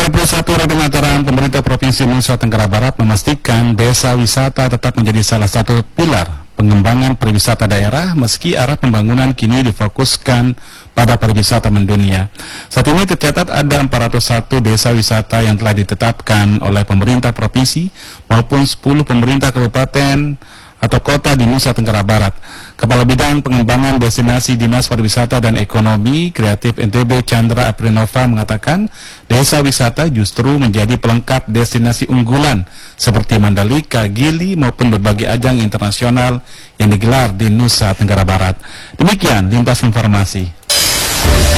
Tanggal 21 Ramadhan, pemerintah Provinsi Nusa Tenggara Barat memastikan desa wisata tetap menjadi salah satu pilar pengembangan pariwisata daerah meski arah pembangunan kini difokuskan pada pariwisata mendunia. Saat ini tercatat ada 401 desa wisata yang telah ditetapkan oleh pemerintah provinsi maupun 10 pemerintah kabupaten atau kota di Nusa Tenggara Barat. Kepala Bidang Pengembangan Destinasi Dinas Pariwisata dan Ekonomi Kreatif NTB Chandra Aprinova mengatakan desa wisata justru menjadi pelengkap destinasi unggulan seperti Mandalika, Gili maupun berbagai ajang internasional yang digelar di Nusa Tenggara Barat. Demikian lintas informasi.